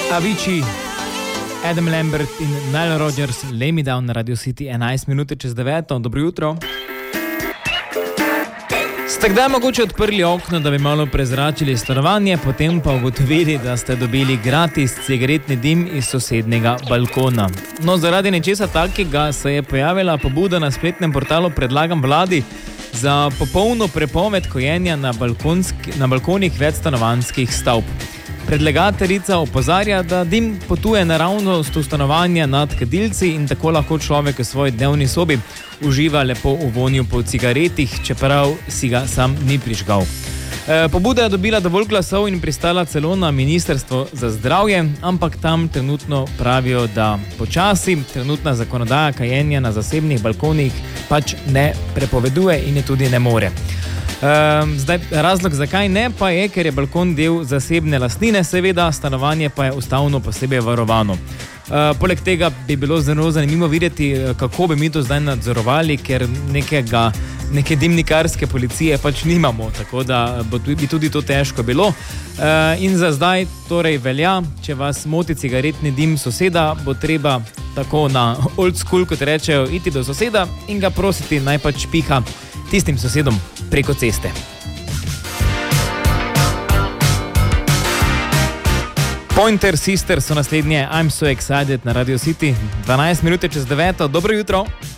Avicii, Adam Lambert in Nile Rodgers, Lay Me Down na Radio City, 11 minut čez 9. Dobro jutro. Ste kdaj mogoče odprli okno, da bi malo prezračili stanovanje, potem pa ugotovili, da ste dobili gratis cigaretni dim iz sosednjega balkona? No, zaradi nečesa takega se je pojavila pobuda na spletnem portalu Predlagam vladi za popolno prepoved kojenja na balkonih večstanovanjskih stavb. Predlagateljica opozarja, da dim potuje naravnost v stanovanja nad kadilci in tako lahko človek v svoji dnevni sobi uživa lepo v vonju po cigaretih, čeprav si ga sam ni prižgal. Pobuda je dobila dovolj glasov in pristala celo na Ministrstvo za zdravje, ampak tam trenutno pravijo, da počasi trenutna zakonodaja kajenja na zasebnih balkonih pač ne prepoveduje in je tudi ne more. Razlog zakaj ne pa je, ker je balkon del zasebne lastnine, seveda stanovanje pa je ustavno posebej varovano. Poleg tega bi bilo zelo zanimivo videti, kako bi mi to zdaj nadzorovali, ker neke dimnikarske policije pač nimamo, tako da bi tudi to težko bilo. In za zdaj torej velja, če vas moti cigaretni dim soseda, bo treba tako na old school, kot rečejo, iti do soseda in ga prositi, naj pač piha tistim sosedom preko ceste. Pointer Sisters so naslednje, I'm So Excited na Radio City, 12 minut čez 9. Dobro jutro.